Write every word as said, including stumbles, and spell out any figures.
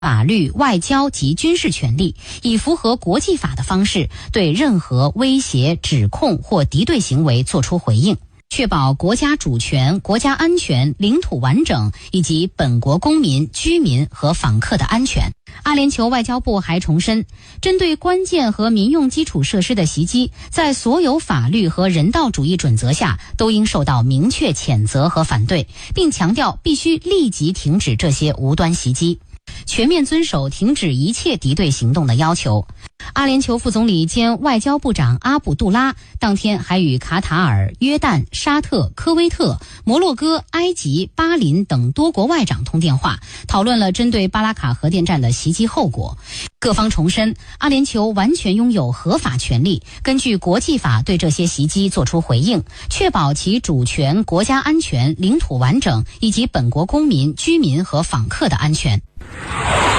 法律、外交及军事权利，以符合国际法的方式对任何威胁、指控或敌对行为作出回应，确保国家主权、国家安全、领土完整以及本国公民、居民和访客的安全。阿联酋外交部还重申，针对关键和民用基础设施的袭击，在所有法律和人道主义准则下都应受到明确谴责和反对，并强调必须立即停止这些无端袭击，全面遵守停止一切敌对行动的要求。阿联酋副总理兼外交部长阿卜杜拉当天还与卡塔尔、约旦、沙特、科威特、摩洛哥、埃及、巴林等多国外长通电话，讨论了针对巴拉卡核电站的袭击后果。各方重申，阿联酋完全拥有合法权利，根据国际法对这些袭击作出回应，确保其主权、国家安全、领土完整以及本国公民、居民和访客的安全。